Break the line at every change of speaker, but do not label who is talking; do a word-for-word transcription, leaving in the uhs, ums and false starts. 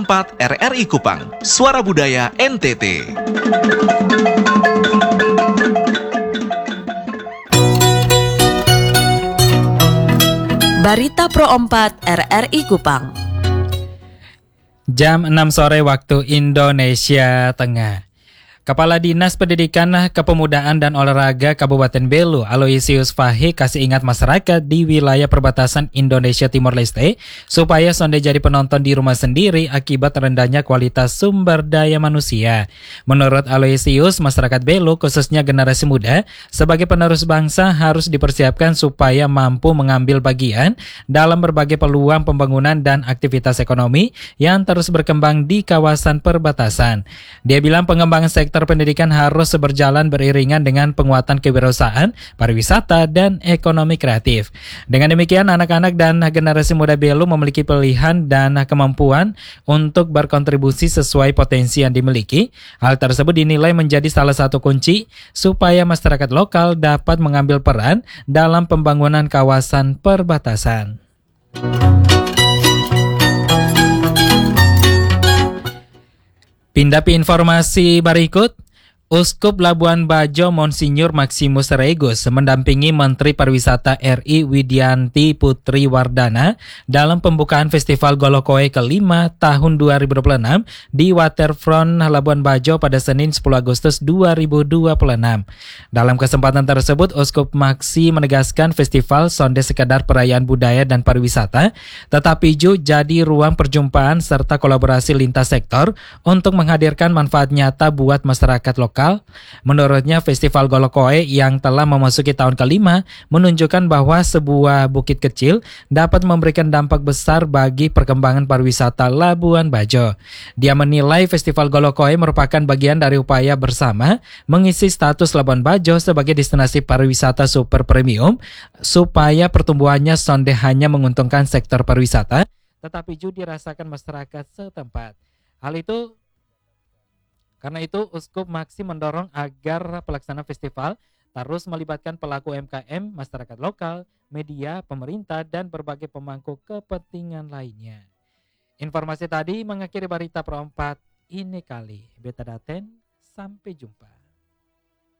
empat R R I Kupang, Suara Budaya N T T.
Barita Pro empat R R I Kupang.
Jam enam sore waktu Indonesia Tengah. Kepala Dinas Pendidikan, Kepemudaan dan Olahraga Kabupaten Belu, Aloysius Fahi, kasih ingat masyarakat di wilayah perbatasan Indonesia Timor Leste supaya sonde jadi penonton di rumah sendiri akibat rendahnya kualitas sumber daya manusia. Menurut Aloysius, masyarakat Belu khususnya generasi muda sebagai penerus bangsa harus dipersiapkan supaya mampu mengambil bagian dalam berbagai peluang pembangunan dan aktivitas ekonomi yang terus berkembang di kawasan perbatasan. Dia bilang pengembangan sektor Sektor pendidikan harus berjalan beriringan dengan penguatan kewirausahaan, pariwisata, dan ekonomi kreatif. Dengan demikian, anak-anak dan generasi muda Belu memiliki pilihan dan kemampuan untuk berkontribusi sesuai potensi yang dimiliki. Hal tersebut dinilai menjadi salah satu kunci supaya masyarakat lokal dapat mengambil peran dalam pembangunan kawasan perbatasan. Pindah ke informasi berikut. Uskup Labuan Bajo Monsinyur Maximus Regus mendampingi Menteri Pariwisata R I Widianti Putri Wardana dalam pembukaan Festival Golokoe kelima tahun dua ribu dua puluh enam di Waterfront Labuan Bajo pada Senin sepuluh Agustus dua ribu dua puluh enam. Dalam kesempatan tersebut, Uskup Maxi menegaskan festival sonde sekadar perayaan budaya dan pariwisata, tetapi juga jadi ruang perjumpaan serta kolaborasi lintas sektor untuk menghadirkan manfaat nyata buat masyarakat lokal. Menurutnya, Festival Golokoe yang telah memasuki tahun kelima menunjukkan bahwa sebuah bukit kecil dapat memberikan dampak besar bagi perkembangan pariwisata Labuan Bajo. Dia menilai Festival Golokoe merupakan bagian dari upaya bersama mengisi status Labuan Bajo sebagai destinasi pariwisata super premium supaya pertumbuhannya sonde hanya menguntungkan sektor pariwisata, tetapi juga dirasakan masyarakat setempat. Hal itu Karena itu, Uskup Maxi mendorong agar pelaksana festival terus melibatkan pelaku U M K M, masyarakat lokal, media, pemerintah, dan berbagai pemangku kepentingan lainnya. Informasi tadi mengakhiri Barita Pro empat ini kali. Beta Daten, sampai jumpa.